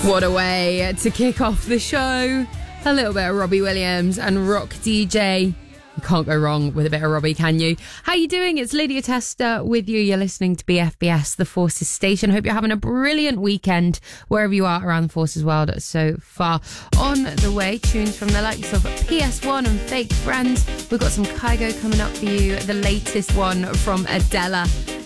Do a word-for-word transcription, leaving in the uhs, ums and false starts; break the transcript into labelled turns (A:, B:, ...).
A: What a way to kick off the show. A little bit of Robbie Williams and Rock D J. You can't go wrong with a bit of Robbie, can you? How you doing? It's Lydia Tester with you. You're listening to B F B S, the Forces Station. Hope you're having a brilliant weekend wherever you are around the Forces world so far. On the way, tunes from the likes of P S one and Fake Friends. We've got some Kygo coming up for you. The latest one from Adela.